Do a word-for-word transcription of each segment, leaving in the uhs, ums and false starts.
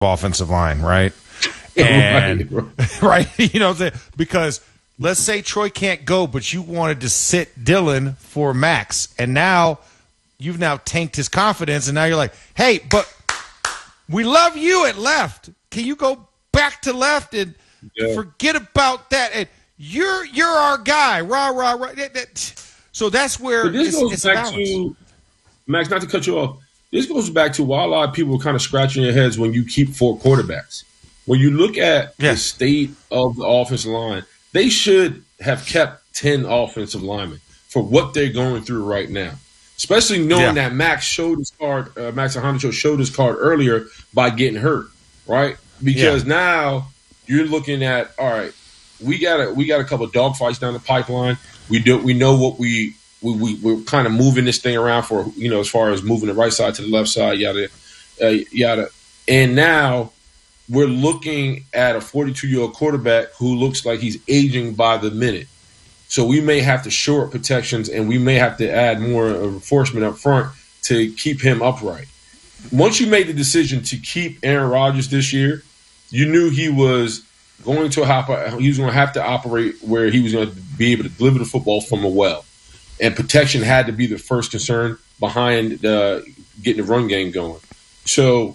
offensive line, right? And right, right, you know, the, because let's say Troy can't go, but you wanted to sit Dillon for Max, and now you've now tanked his confidence, and now you're like, hey, but we love you at left. Can you go back to left and yeah. forget about that? And you're you're our guy, rah rah rah. That, that, so that's where but this it's, goes it's back to Max. Not to cut you off. This goes back to why a lot of people are kind of scratching their heads when you keep four quarterbacks. When you look at yeah. the state of the offensive line, they should have kept ten offensive linemen for what they're going through right now. Especially knowing yeah. that Max showed his card, uh, Max Alejandro showed his card earlier by getting hurt, right? Because yeah. now you're looking at, all right, we got a we got a couple of dogfights down the pipeline. We do we know what we we, we we're kind of moving this thing around for, you know, as far as moving the right side to the left side, yada uh, yada. And now we're looking at a forty-two-year-old quarterback who looks like he's aging by the minute. So we may have to shore up protections, and we may have to add more reinforcement up front to keep him upright. Once you made the decision to keep Aaron Rodgers this year, you knew he was going to hop, he was going to have to operate where he was going to be able to deliver the football from a well, and protection had to be the first concern behind uh, getting the run game going. So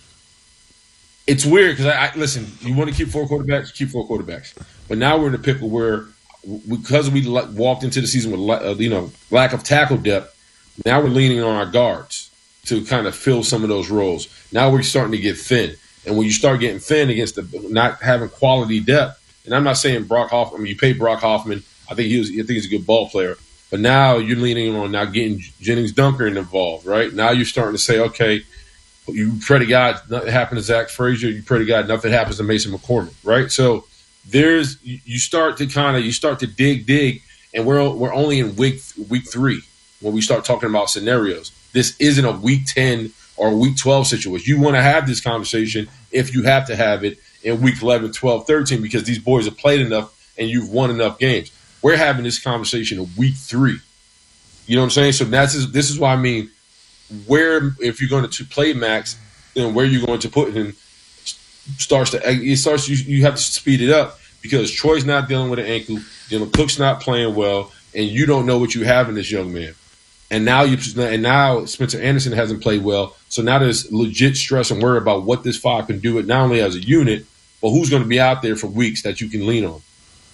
it's weird because I, I listen. You want to keep four quarterbacks, keep four quarterbacks, but now we're in a pickle where, because we walked into the season with you know lack of tackle depth, now we're leaning on our guards to kind of fill some of those roles. Now we're starting to get thin, and when you start getting thin against the not having quality depth, and I'm not saying Brock Hoffman. I mean, you pay Brock Hoffman. I think he was. I think he's a good ball player, but now you're leaning on now getting Jennings Dunker involved. Right now, you're starting to say, okay, you pray to God nothing happened to Zach Frazier. You pray to God nothing happens to Mason McCormick. Right, so. There's you start to kind of you start to dig dig and we're we're only in week week three when we start talking about scenarios. This isn't a week ten or a week twelve situation. You want to have this conversation if you have to have it in week eleven, twelve, thirteen because these boys have played enough and you've won enough games. We're having this conversation in week three. You know what I'm saying? So that's this is why I mean where if you're going to play Max, then where you're going to put him. Starts to it starts you, you have to speed it up because Troy's not dealing with an ankle, Dylan Cook's not playing well, and you don't know what you have in this young man. And now you and now Spencer Anderson hasn't played well, so now there's legit stress and worry about what this five can do it not only as a unit, but who's going to be out there for weeks that you can lean on.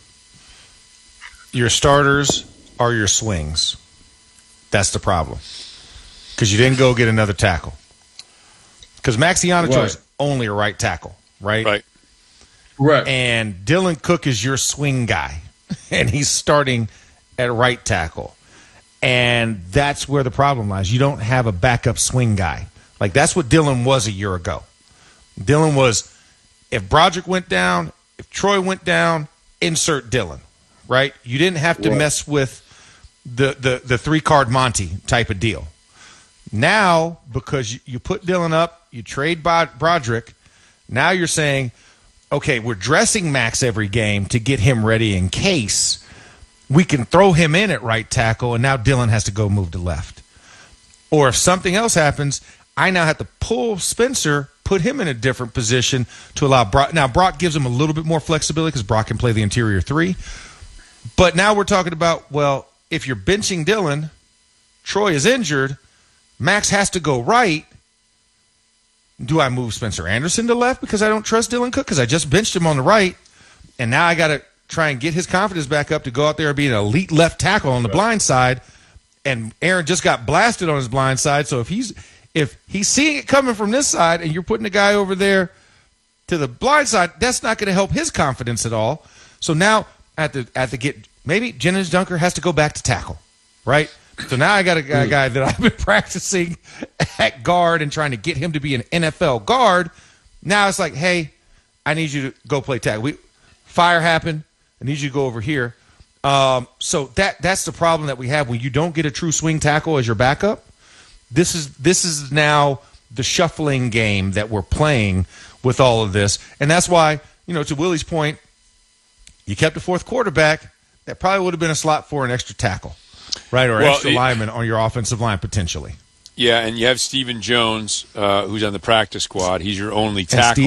Your starters are your swings. That's the problem because you didn't go get another tackle because Max Alejandro is only a right tackle. Right? Right. Right. And Dylan Cook is your swing guy, and he's starting at right tackle. And that's where the problem lies. You don't have a backup swing guy. Like, that's what Dylan was a year ago. Dylan was, if Broderick went down, if Troy went down, insert Dylan, right? You didn't have to right. mess with the, the, the three-card Monty type of deal. Now, because you, you put Dylan up, you trade Broderick, now you're saying, okay, we're dressing Max every game to get him ready in case we can throw him in at right tackle, and now Dylan has to go move to left. Or if something else happens, I now have to pull Spencer, put him in a different position to allow Brock. Now, Brock gives him a little bit more flexibility because Brock can play the interior three. But now we're talking about, well, if you're benching Dylan, Troy is injured, Max has to go right. Do I move Spencer Anderson to left because I don't trust Dylan Cook because I just benched him on the right, and now I got to try and get his confidence back up to go out there and be an elite left tackle on the blind side, and Aaron just got blasted on his blind side. So if he's if he's seeing it coming from this side and you're putting a guy over there to the blind side, that's not going to help his confidence at all. So now at the at the get maybe Jennings Dunker has to go back to tackle, right? So now I got a guy, a guy that I've been practicing at guard and trying to get him to be an N F L guard. Now it's like, hey, I need you to go play tackle. We, fire happened. I need you to go over here. Um, so that that's the problem that we have when you don't get a true swing tackle as your backup. This is this is now the shuffling game that we're playing with all of this, and that's why, you know, to Willie's point, you kept a fourth quarterback. That probably would have been a slot for an extra tackle. Right, or well, extra it, lineman on your offensive line potentially. Yeah, and you have Stephen Jones, uh, who's on the practice squad. He's your only tackle